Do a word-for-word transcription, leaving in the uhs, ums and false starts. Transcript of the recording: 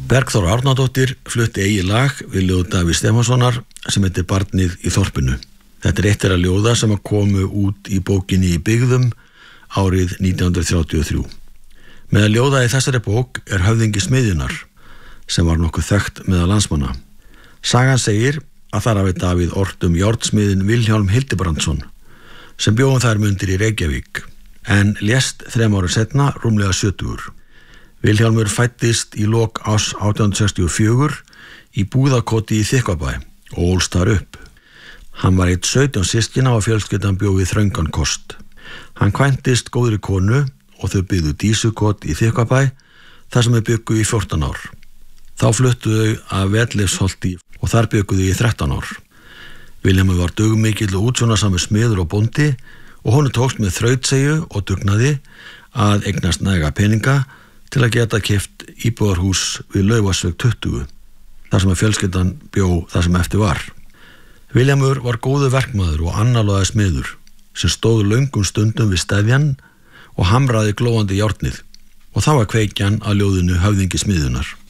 Bergþóra Árnadóttir flutti eigið lag við ljóð Davíðs Stefánssonar sem heitir Barnið í þorpinu. Þetta er eitt þeirra ljóða sem að komu út í bókinni Í byggðum árið nítján hundruð þrjátíu og þrjú. Meðal ljóða í þessari bók er Höfðingi smiðjunnar sem var nokkuð þekkt meðal landsmanna. Sagan segir að þar hafi Davíð ort um járnsmiðinn Vilhjálm Hildibrandsson sem bjó um þær mundir í Reykjavík en lést þrem árum seinna rúmlega sjötugur. Vilhjálmur fæddist í lok árs átján hundruð sextíu og fjögur í Búðakoti í Þykkvabæ og ólst þar upp. Hann var einn sautján systkina og fjölskyldan bjó við þröngan kost. Hann kvæntist góðri konu og þau byggðu Dísukot í Þykkvabæ þar sem þau byggu í fjórtán ár. Þá fluttu þau að Vetleifsholti og þar byggu þau í þrettán ár. Vilhjálmur var dugmikill og útsjónarsamur smiður og bóndi og honum tókst með þrautseigju og dugnaði að eignast næga peninga til að geta keypt íbúðarhús við Laufásveg tuttugu, þar sem að fjölskyldan bjó þar sem eftir var. Vilhjálmur var góður verkmaður og annálagaði smiður sem stóð löngum stundum við steðjan og hamraði glóandi járnið og þá var kveikjan að ljóðinu Höfðingi smiðjunnar.